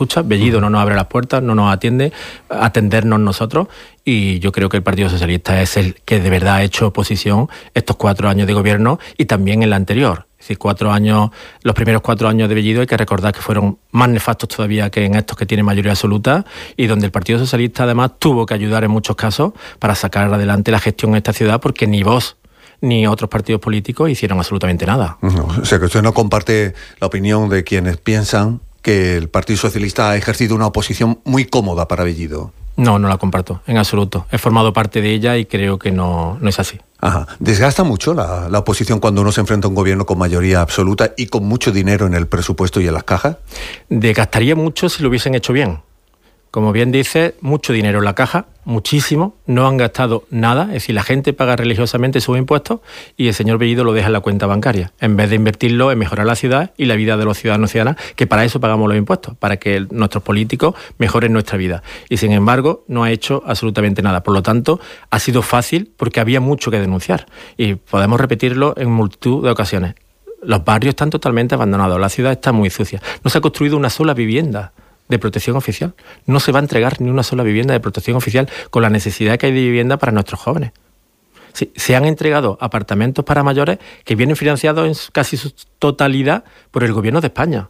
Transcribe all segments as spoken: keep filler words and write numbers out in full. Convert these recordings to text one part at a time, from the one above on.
escucha. Bellido no nos abre las puertas, no nos atiende, atendernos nosotros, y yo creo que el Partido Socialista es el que de verdad ha hecho oposición estos cuatro años de gobierno y también en la anterior. Es decir, cuatro años, los primeros cuatro años de Bellido hay que recordar que fueron más nefastos todavía que en estos que tienen mayoría absoluta, y donde el Partido Socialista además tuvo que ayudar en muchos casos para sacar adelante la gestión en esta ciudad, porque ni vos ni otros partidos políticos hicieron absolutamente nada. No, o sea que usted no comparte la opinión de quienes piensan que el Partido Socialista ha ejercido una oposición muy cómoda para Bellido. No, no la comparto, en absoluto. He formado parte de ella y creo que no, no es así. Ajá. ¿Desgasta mucho la, la oposición cuando uno se enfrenta a un gobierno con mayoría absoluta y con mucho dinero en el presupuesto y en las cajas? Desgastaría mucho si lo hubiesen hecho bien. Como bien dice, mucho dinero en la caja, muchísimo, no han gastado nada, es decir, la gente paga religiosamente sus impuestos y el señor Bellido lo deja en la cuenta bancaria, en vez de invertirlo en mejorar la ciudad y la vida de los ciudadanos y ciudadanas, que para eso pagamos los impuestos, para que nuestros políticos mejoren nuestra vida. Y sin embargo, no ha hecho absolutamente nada. Por lo tanto, ha sido fácil porque había mucho que denunciar. Y podemos repetirlo en multitud de ocasiones. Los barrios están totalmente abandonados, la ciudad está muy sucia, no se ha construido una sola vivienda de protección oficial. No se va a entregar ni una sola vivienda de protección oficial con la necesidad que hay de vivienda para nuestros jóvenes. Sí, se han entregado apartamentos para mayores que vienen financiados en casi su totalidad por el Gobierno de España.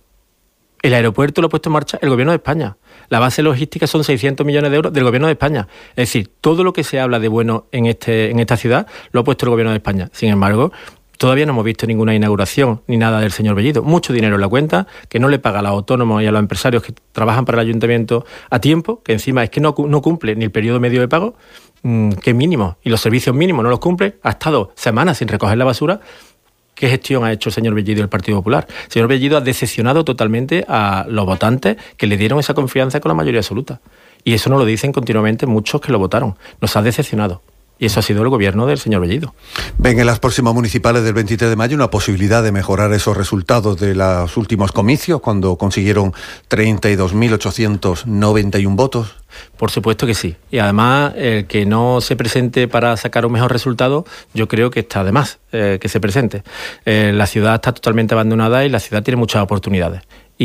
El aeropuerto lo ha puesto en marcha el Gobierno de España. La base logística son seiscientos millones de euros del Gobierno de España. Es decir, todo lo que se habla de bueno en, este, en esta ciudad lo ha puesto el Gobierno de España. Sin embargo, todavía no hemos visto ninguna inauguración ni nada del señor Bellido. Mucho dinero en la cuenta, que no le paga a los autónomos y a los empresarios que trabajan para el ayuntamiento a tiempo, que encima es que no, no cumple ni el periodo medio de pago, mmm, que mínimo, y los servicios mínimos no los cumple. Ha estado semanas sin recoger la basura. ¿Qué gestión ha hecho el señor Bellido y el Partido Popular? El señor Bellido ha decepcionado totalmente a los votantes que le dieron esa confianza con la mayoría absoluta. Y eso nos lo dicen continuamente muchos que lo votaron. Nos ha decepcionado. Y eso ha sido el gobierno del señor Bellido. Ven en las próximas municipales del veintitrés de mayo una posibilidad de mejorar esos resultados de los últimos comicios, cuando consiguieron treinta y dos mil ochocientos noventa y uno votos. Por supuesto que sí. Y además, el que no se presente para sacar un mejor resultado, yo creo que está de más eh, que se presente. Eh, la ciudad está totalmente abandonada y la ciudad tiene muchas oportunidades.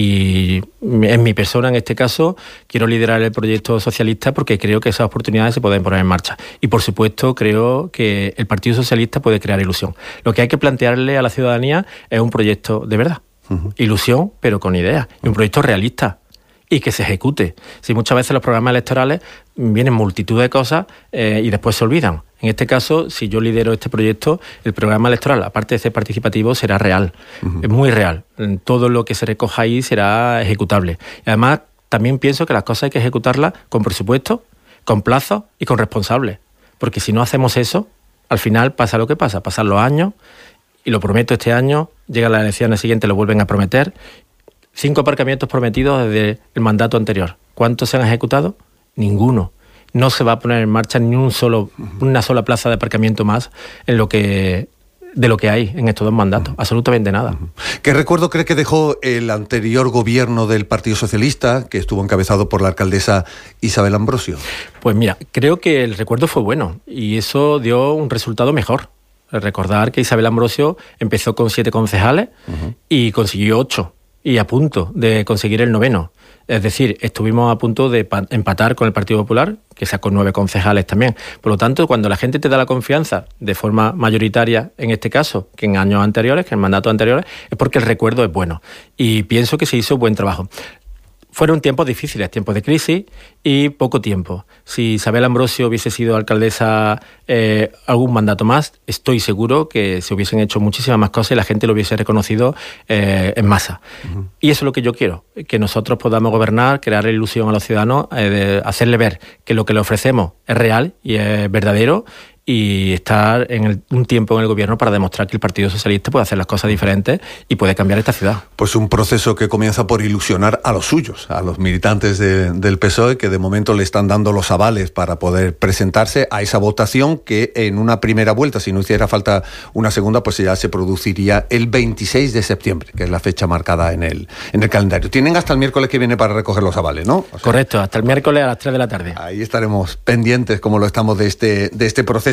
Y en mi persona, en este caso, quiero liderar el proyecto socialista porque creo que esas oportunidades se pueden poner en marcha. Y, por supuesto, creo que el Partido Socialista puede crear ilusión. Lo que hay que plantearle a la ciudadanía es un proyecto de verdad. Uh-huh. Ilusión, pero con ideas. Y un proyecto realista. Y que se ejecute. Si muchas veces los programas electorales vienen multitud de cosas eh, y después se olvidan. En este caso, si yo lidero este proyecto, el programa electoral, aparte de ser participativo, será real. Uh-huh. Es muy real. Todo lo que se recoja ahí será ejecutable. Y además, también pienso que las cosas hay que ejecutarlas con presupuesto, con plazos y con responsables. Porque si no hacemos eso, al final pasa lo que pasa. Pasan los años, y lo prometo este año, llegan las elecciones siguientes, lo vuelven a prometer. Cinco aparcamientos prometidos desde el mandato anterior. ¿Cuántos se han ejecutado? Ninguno. No se va a poner en marcha ni un solo, una sola plaza de aparcamiento más en lo que, de lo que hay en estos dos mandatos. Uh-huh. Absolutamente nada. Uh-huh. ¿Qué recuerdo cree que dejó el anterior gobierno del Partido Socialista, que estuvo encabezado por la alcaldesa Isabel Ambrosio? Pues mira, creo que el recuerdo fue bueno y eso dio un resultado mejor. Recordar que Isabel Ambrosio empezó con siete concejales uh-huh. y consiguió ocho. Y a punto de conseguir el noveno. Es decir, estuvimos a punto de empatar con el Partido Popular, que sacó nueve concejales también. Por lo tanto, cuando la gente te da la confianza de forma mayoritaria, en este caso, que en años anteriores, que en mandatos anteriores, es porque el recuerdo es bueno. Y pienso que se hizo buen trabajo. Fueron tiempos difíciles, tiempos de crisis y poco tiempo. Si Isabel Ambrosio hubiese sido alcaldesa eh, algún mandato más, estoy seguro que se hubiesen hecho muchísimas más cosas y la gente lo hubiese reconocido eh, en masa. Uh-huh. Y eso es lo que yo quiero, que nosotros podamos gobernar, crear ilusión a los ciudadanos, eh, de hacerle ver que lo que le ofrecemos es real y es verdadero, y estar en el, un tiempo en el gobierno para demostrar que el Partido Socialista puede hacer las cosas diferentes y puede cambiar esta ciudad. Pues un proceso que comienza por ilusionar a los suyos, a los militantes de, del P S O E, que de momento le están dando los avales para poder presentarse a esa votación que en una primera vuelta, si no hiciera falta una segunda, pues ya se produciría el veintiséis de septiembre, que es la fecha marcada en el, en el calendario. Tienen hasta el miércoles que viene para recoger los avales, ¿no? O sea, correcto, hasta el miércoles a las tres de la tarde. Ahí estaremos pendientes, como lo estamos, de este, de este proceso.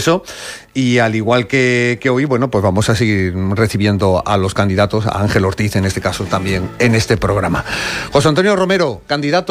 proceso y al igual que, que hoy, bueno, pues vamos a seguir recibiendo a los candidatos, a Ángel Ortiz en este caso también en este programa. José Antonio Romero, candidato.